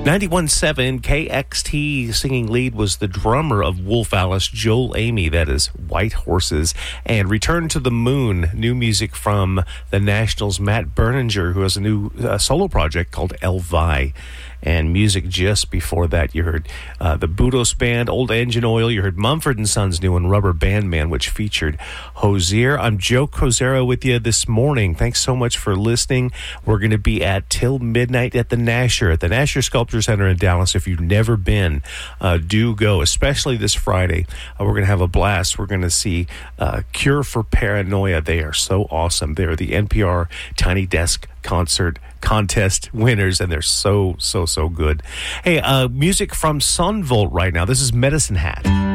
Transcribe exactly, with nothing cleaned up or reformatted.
ninety-one point seven K X T singing lead was the drummer of Wolf Alice, Joel Amy, that is White Horses. And Return to the Moon, new music from the Nationals' Matt Berninger, who has a new uh, solo project called Elvi. And music just before that, you heard uh, the Budos Band, Old Engine Oil. You heard Mumford and Sons' new one, Rubber Band Man, which featured Hozier. I'm Joe Cozero with you this morning. Thanks so much for listening. We're going to be at till midnight at the Nasher, at the Nasher Sculpture Center in Dallas. If you've never been, uh, do go, especially this Friday. Uh, we're going to have a blast. We're going to see uh, Cure for Paranoia. They are so awesome. They're the N P R Tiny Desk Concert Contest winners, and they're so, so, so good. Hey, uh, music from Sonvolt right now. This is Medicine Hat.